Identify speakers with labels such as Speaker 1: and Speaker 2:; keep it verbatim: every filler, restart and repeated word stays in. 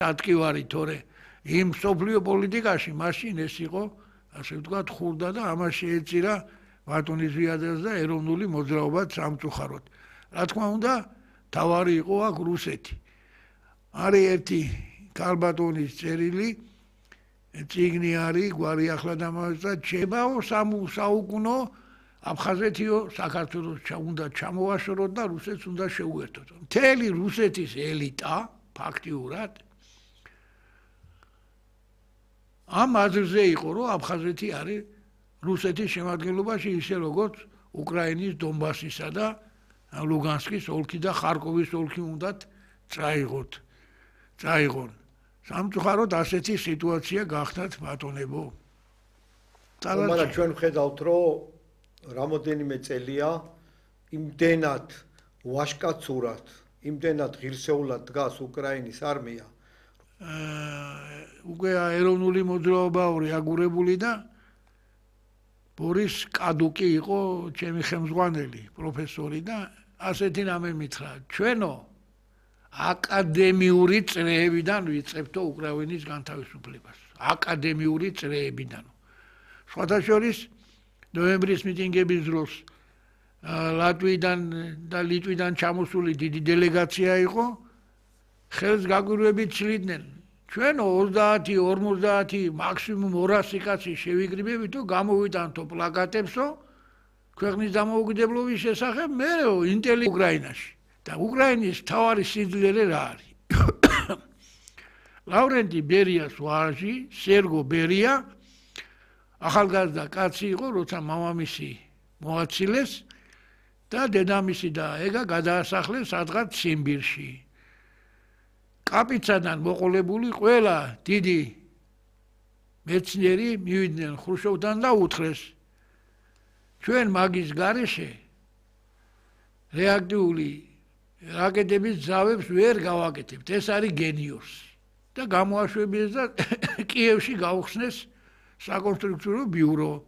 Speaker 1: ატკივარი თორე იმ სოფლიო პოლიტიკაში მაშინ ეს იყო ასე ვთქვათ ხურდა და ამას შეეწირა ბატონის ზვიადელს და ეროვნული მოძრაობა სამწუხაროდ. რა თქმა უნდა, თავარი იყო აქ რუსეთი. არის ერთი ქალბატონის წერილი, წიგნი არის, გვარი ახლა დამავალდა, ჩებაო საუკუნო აფხაზეთიო საქართველოს უნდა ჩამოვაშოროთ და რუსეთს უნდა შეუერთოთ. მთელი რუსეთის ელიტა ფაქტიურად ამ აზრზე იყო, რომ აფხაზეთი არის რუსეთის შემადგენლობაში ისე როგორც უკრაინის დონბასისა და ლუგანსკის ოლქი და ხარკოვის ოლქი უნდათ წაიღოთ. წაიღონ. სამწუხაროდ ასეთი სიტუაცია გახდათ ბატონებო.
Speaker 2: მაგრამ ჩვენ ვხედავთ, რომ რამოდენიმე წელია იმდენად ვაშკაცურად, იმდენად ღირსეულად დგას უკრაინის არმია.
Speaker 1: უკვე ეროვნული მოძრაობა ორი აგურებული და ბორის კადუკი იყო ჩემი ხელმძღვანელი პროფესორი და ასეთი რამე მითხრა ჩვენო აკადემიური წრეებიდან ვიწყებთო უკრაინის განთავისუფლებას აკადემიური წრეებიდან სხვათა შორის ნოემბრის მიტინგების დროს ლატვიიდან და ლიტვიდან ჩამოსული დიდი დელეგაცია იყო ხელს გაგვირვებით ცლიდნენ ჩვენო ოცდაათი ორმოცდაათი მაქსიმუმ ორასი კაცი შევიკრიბებითო გამოვიტანთო პლაკატებსო ქვეყნის დამოუკიდებლობის შესახებ მერეო ინტელი უკრაინაში და უკრაინის თავარი სიძლიერე რა არის ლავრენტი ბერიას ვაჟი სერგო ბერია ახალგაზრდა კაცი იყო როცა მამამისი მოაცილეს და დედამისი და ეგა გადაასახლეს სადღაც ციმბირში კაპიცადან მოყოლებული ყველა დიდი მეცნიერი მივიდნენ ხრუშოვთან და უთხრეს ჩვენ მაგის გარეშე რეაქტიული რაკეტების ძავებს ვერ გავაკეთებთ ეს არის გენიოსი და გამოაშვებიეს და კიევში გაუხსნეს საკონსტრუქციო ბიურო